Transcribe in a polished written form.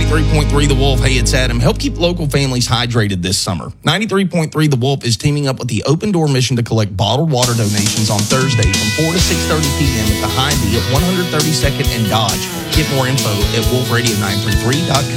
93.3 The Wolf. Hey, it's Adam. Help keep local families hydrated this summer. 93.3 The Wolf is teaming up with the Open Door Mission to collect bottled water donations on Thursday from 4 to 6:30 p.m. at the Hy-Vee at 132nd and Dodge. Get more info at wolfradio933.com.